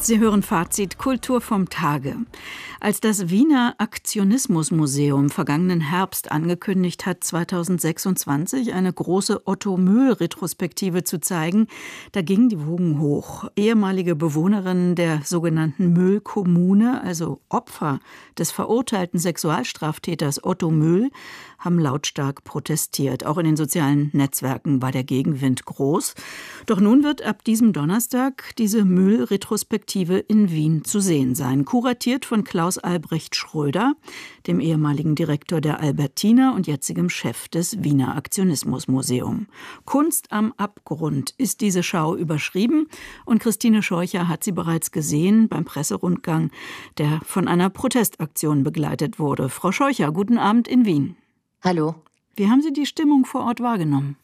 Sie hören Fazit Kultur vom Tage. Als das Wiener Aktionismusmuseum vergangenen Herbst angekündigt hat, 2026 eine große Otto-Möhl-Retrospektive zu zeigen, da gingen die Wogen hoch. Ehemalige Bewohnerinnen der sogenannten Möhl-Kommune, also Opfer des verurteilten Sexualstraftäters Otto Möhl, haben lautstark protestiert. Auch in den sozialen Netzwerken war der Gegenwind groß. Doch nun wird ab diesem Donnerstag diese Möhl-Retrospektive in Wien zu sehen sein. Kuratiert von Klaus Albrecht Schröder, dem ehemaligen Direktor der Albertina und jetzigem Chef des Wiener Aktionismusmuseum. Kunst am Abgrund ist diese Schau überschrieben und Christine Scheucher hat sie bereits gesehen beim Presserundgang, der von einer Protestaktion begleitet wurde. Frau Scheucher, guten Abend in Wien. Hallo. Wie haben Sie die Stimmung vor Ort wahrgenommen?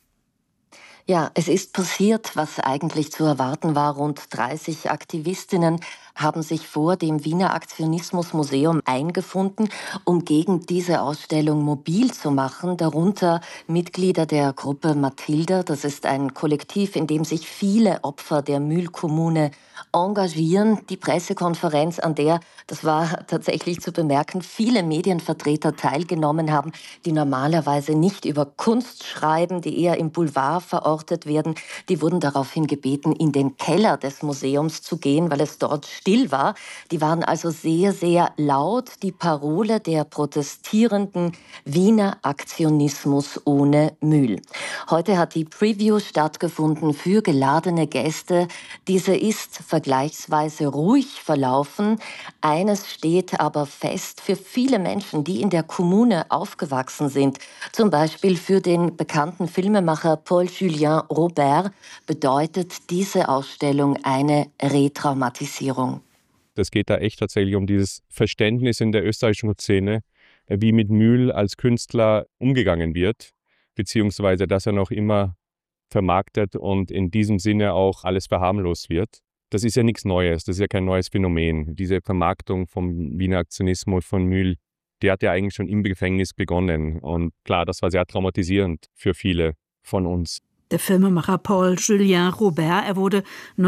Ja, es ist passiert, was eigentlich zu erwarten war. Rund 30 Aktivistinnen haben sich vor dem Wiener Aktionismusmuseum eingefunden, um gegen diese Ausstellung mobil zu machen, darunter Mitglieder der Gruppe Mathilda. Das ist ein Kollektiv, in dem sich viele Opfer der Mühl-Kommune engagieren. Die Pressekonferenz, an der, das war tatsächlich zu bemerken, viele Medienvertreter teilgenommen haben, die normalerweise nicht über Kunst schreiben, die eher im Boulevard verortet werden, die wurden daraufhin gebeten, in den Keller des Museums zu gehen, weil es dort still war. Die waren also sehr, sehr laut. Die Parole der protestierenden Wiener Aktionismus ohne Mühl. Heute hat die Preview stattgefunden für geladene Gäste. Diese ist vergleichsweise ruhig verlaufen. Eines steht aber fest für viele Menschen, die in der Kommune aufgewachsen sind. Zum Beispiel für den bekannten Filmemacher Paul-Julien Robert bedeutet diese Ausstellung eine Retraumatisierung. Es geht da echt tatsächlich um dieses Verständnis in der österreichischen Szene, wie mit Mühl als Künstler umgegangen wird, beziehungsweise dass er noch immer vermarktet und in diesem Sinne auch alles verharmlost wird. Das ist ja nichts Neues, das ist ja kein neues Phänomen. Diese Vermarktung vom Wiener Aktionismus von Mühl, die hat ja eigentlich schon im Gefängnis begonnen. Und klar, das war sehr traumatisierend für viele von uns. Der Filmemacher Paul-Julien Robert, er wurde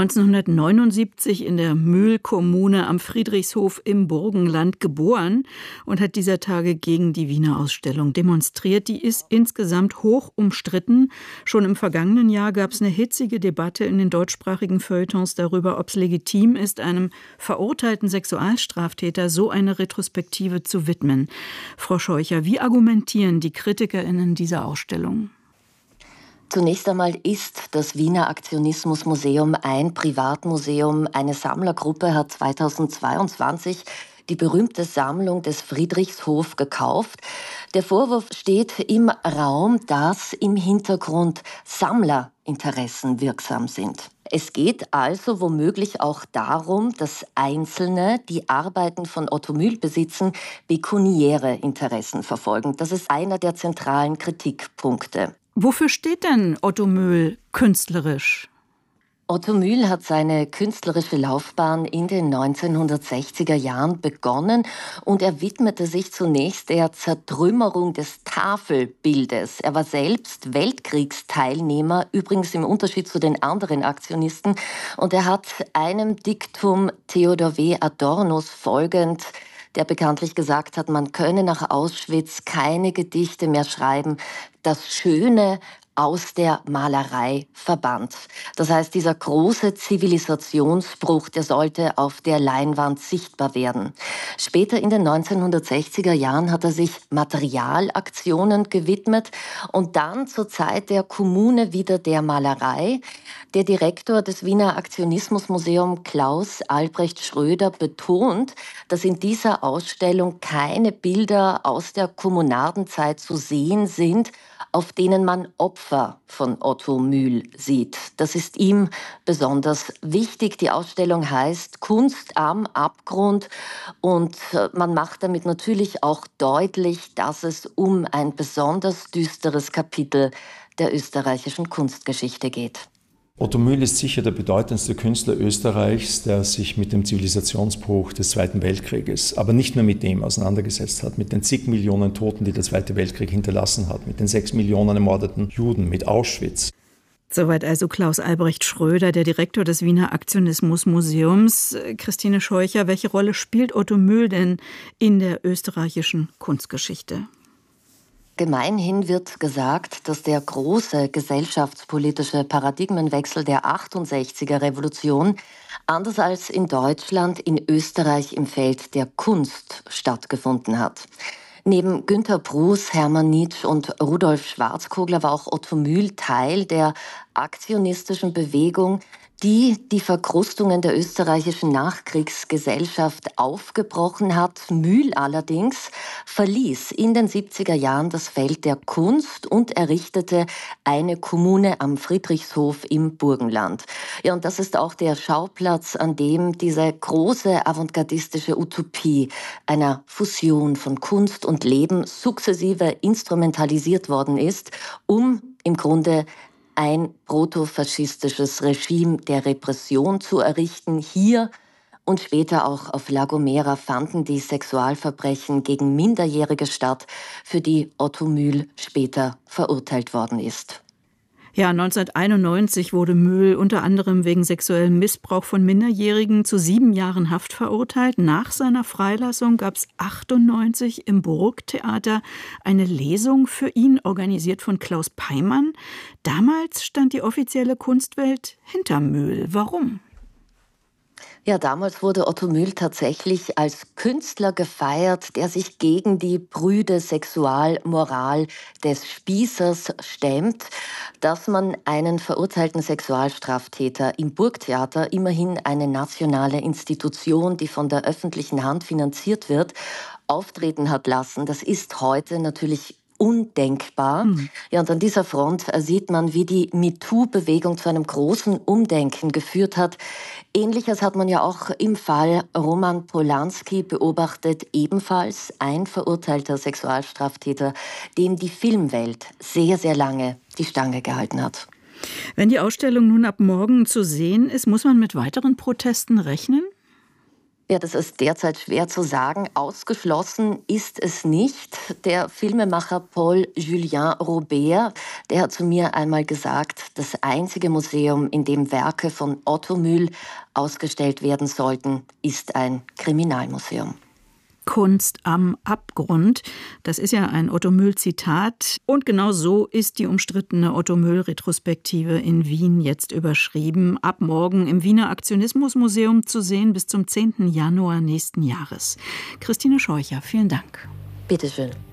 1979 in der Mühl-Kommune am Friedrichshof im Burgenland geboren und hat dieser Tage gegen die Wiener Ausstellung demonstriert. Die ist insgesamt hoch umstritten. Schon im vergangenen Jahr gab es eine hitzige Debatte in den deutschsprachigen Feuilletons darüber, ob es legitim ist, einem verurteilten Sexualstraftäter so eine Retrospektive zu widmen. Frau Scheucher, wie argumentieren die KritikerInnen dieser Ausstellung? Zunächst einmal ist das Wiener Aktionismusmuseum ein Privatmuseum. Eine Sammlergruppe hat 2022 die berühmte Sammlung des Friedrichshof gekauft. Der Vorwurf steht im Raum, dass im Hintergrund Sammlerinteressen wirksam sind. Es geht also womöglich auch darum, dass Einzelne, die Arbeiten von Otto Mühl besitzen, pekuniäre Interessen verfolgen. Das ist einer der zentralen Kritikpunkte. Wofür steht denn Otto Mühl künstlerisch? Otto Mühl hat seine künstlerische Laufbahn in den 1960er Jahren begonnen und er widmete sich zunächst der Zertrümmerung des Tafelbildes. Er war selbst Weltkriegsteilnehmer, übrigens im Unterschied zu den anderen Aktionisten, und er hat einem Diktum Theodor W. Adornos folgend, der bekanntlich gesagt hat, man könne nach Auschwitz keine Gedichte mehr schreiben, das Schöne aus der Malerei verbannt. Das heißt, dieser große Zivilisationsbruch, der sollte auf der Leinwand sichtbar werden. Später in den 1960er Jahren hat er sich Materialaktionen gewidmet und dann zur Zeit der Kommune wieder der Malerei. Der Direktor des Wiener Aktionismusmuseums Klaus Albrecht Schröder betont, dass in dieser Ausstellung keine Bilder aus der Kommunardenzeit zu sehen sind, auf denen man Opfer von Otto Mühl sieht. Das ist ihm besonders wichtig. Die Ausstellung heißt Kunst am Abgrund und man macht damit natürlich auch deutlich, dass es um ein besonders düsteres Kapitel der österreichischen Kunstgeschichte geht. Otto Mühl ist sicher der bedeutendste Künstler Österreichs, der sich mit dem Zivilisationsbruch des Zweiten Weltkrieges, aber nicht nur mit dem auseinandergesetzt hat, mit den zig Millionen Toten, die der Zweite Weltkrieg hinterlassen hat, mit den 6 Millionen ermordeten Juden, mit Auschwitz. Soweit also Klaus Albrecht Schröder, der Direktor des Wiener Aktionismus-Museums. Christine Scheucher, welche Rolle spielt Otto Mühl denn in der österreichischen Kunstgeschichte? Gemeinhin wird gesagt, dass der große gesellschaftspolitische Paradigmenwechsel der 68er Revolution anders als in Deutschland in Österreich im Feld der Kunst stattgefunden hat. Neben Günter Bruß, Hermann Nitsch und Rudolf Schwarzkogler war auch Otto Mühl Teil der aktionistischen Bewegung, die die Verkrustungen der österreichischen Nachkriegsgesellschaft aufgebrochen hat. Mühl allerdings verließ in den 70er Jahren das Feld der Kunst und errichtete eine Kommune am Friedrichshof im Burgenland. Ja, und das ist auch der Schauplatz, an dem diese große avantgardistische Utopie einer Fusion von Kunst und Leben sukzessive instrumentalisiert worden ist, um im Grunde ein protofaschistisches Regime der Repression zu errichten. Hier und später auch auf La Gomera fanden die Sexualverbrechen gegen Minderjährige statt, für die Otto Mühl später verurteilt worden ist. Ja, 1991 wurde Mühl unter anderem wegen sexuellem Missbrauch von Minderjährigen zu 7 Jahren Haft verurteilt. Nach seiner Freilassung gab es 1998 im Burgtheater eine Lesung für ihn, organisiert von Klaus Peimann. Damals stand die offizielle Kunstwelt hinter Mühl. Warum? Ja, damals wurde Otto Mühl tatsächlich als Künstler gefeiert, der sich gegen die prüde Sexualmoral des Spießers stemmt. Dass man einen verurteilten Sexualstraftäter im Burgtheater, immerhin eine nationale Institution, die von der öffentlichen Hand finanziert wird, auftreten hat lassen, das ist heute natürlich undenkbar. Ja, und an dieser Front sieht man, wie die MeToo-Bewegung zu einem großen Umdenken geführt hat. Ähnliches hat man ja auch im Fall Roman Polanski beobachtet, ebenfalls ein verurteilter Sexualstraftäter, dem die Filmwelt sehr, sehr lange die Stange gehalten hat. Wenn die Ausstellung nun ab morgen zu sehen ist, muss man mit weiteren Protesten rechnen? Ja, das ist derzeit schwer zu sagen. Ausgeschlossen ist es nicht. Der Filmemacher Paul Julien Robert, der hat zu mir einmal gesagt, das einzige Museum, in dem Werke von Otto Mühl ausgestellt werden sollten, ist ein Kriminalmuseum. Kunst am Abgrund. Das ist ja ein Otto Mühl-Zitat. Und genau so ist die umstrittene Otto Mühl-Retrospektive in Wien jetzt überschrieben. Ab morgen im Wiener Aktionismus-Museum zu sehen bis zum 10. Januar nächsten Jahres. Christine Scheucher, vielen Dank. Bitteschön.